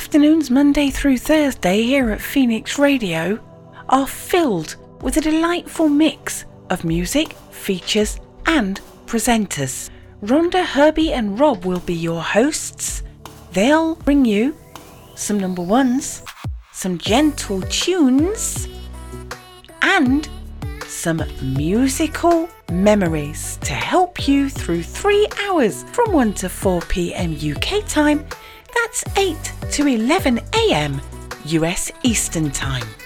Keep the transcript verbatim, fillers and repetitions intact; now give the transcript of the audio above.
afternoons Monday through Thursday here at Phoenix Radio are filled with a delightful mix of music, features and presenters. Rhonda, Herbie and Rob will be your hosts. They'll bring you some number ones, some gentle tunes and some musical memories to help you through three hours from one to four p.m. U K time. That's eight to eleven a.m. U S Eastern time.